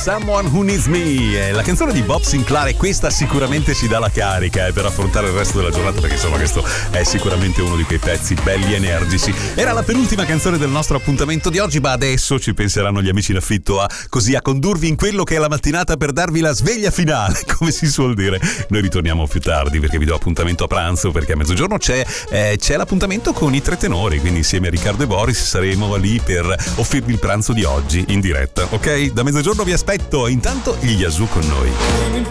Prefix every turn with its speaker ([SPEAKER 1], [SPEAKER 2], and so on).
[SPEAKER 1] Someone Who Needs Me, la canzone di Bob Sinclair, e questa sicuramente ci dà la carica per affrontare il resto della giornata, perché insomma questo è sicuramente uno di quei pezzi belli energici. Era la penultima canzone del nostro appuntamento di oggi, ma adesso ci penseranno gli amici in affitto a condurvi in quello che è la mattinata per darvi la sveglia finale, come si suol dire. Noi ritorniamo più tardi perché vi do appuntamento a pranzo, perché a mezzogiorno c'è l'appuntamento con i tre tenori, quindi insieme a Riccardo e Boris saremo lì per offrirvi il pranzo di oggi in diretta, ok? Da mezzogiorno vi aspetto, intanto gli Yazoo con noi.